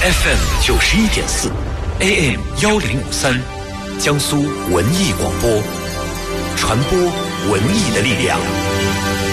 FM 91.4 AM 1053，江苏文艺广播，传播文艺的力量。